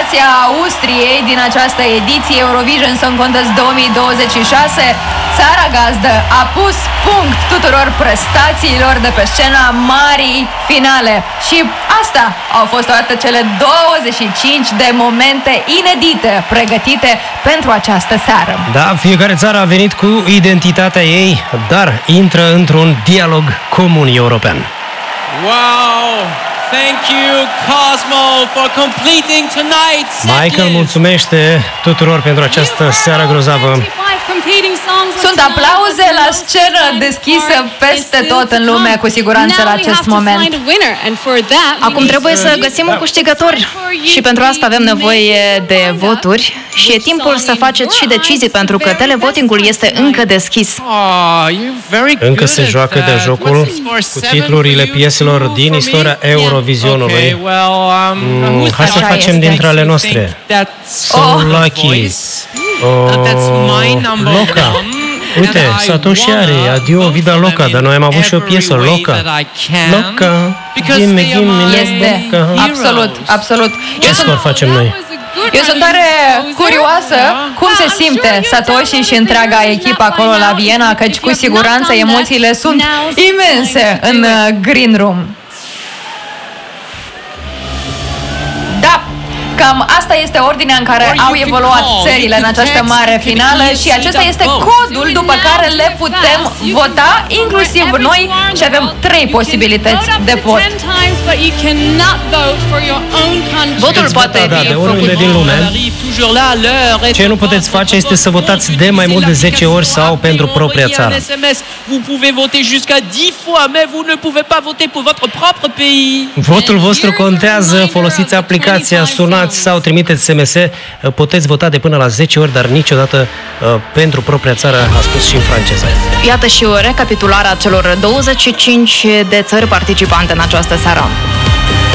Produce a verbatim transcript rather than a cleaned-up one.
reprezentația Austriei din această ediție Eurovision Song Contest două mii douăzeci și șase. Țara gazdă a pus punct tuturor prestațiilor de pe scena marii finale. Și asta au fost toate cele douăzeci și cinci de momente inedite pregătite pentru această seară. Da, fiecare țară a venit cu identitatea ei, dar intră într-un dialog comun european. Wow! Thank you, Cosmo, for completing tonight's set Michael list. mulțumește tuturor pentru această seară grozavă. Sunt aplauze la scenă deschisă peste tot în lume, cu siguranță, la acest moment. Acum trebuie să găsim un câștigător și pentru asta avem nevoie de voturi și e timpul să faceți și decizii, pentru că televotingul este încă deschis. Încă se joacă de jocul cu titlurile pieselor din istoria Eurovizionului. Mm, hai să facem dintre ale noastre. So Lucky. Oh, Loca. Uite, Satoshi are Adio Vida Loca, dar noi am avut și o piesă, Loca. Loca. Gimme, gimme, Este, Loca. absolut, absolut. Ce scor facem noi? Eu sunt tare curioasă cum se simte Satoshi și întreaga echipă acolo la Viena, căci cu siguranță emoțiile sunt imense în Green Room. Da, cam asta este ordinea în care au evoluat țările în această mare finală și acesta este codul după care le putem vota, inclusiv noi, și avem trei posibilități de vot. Votul poate Da, fi de oriunde din lume. Ce nu puteți face este să votați de mai mult de zece ori sau pentru propria țară. Votul vostru contează, folosiți aplicația, sunați sau trimiteți S M S. Puteți vota de până la zece ori, dar niciodată uh, pentru propria țară, a spus și în franceză. Iată și o recapitulare a celor douăzeci și cinci de țări participante în această seară.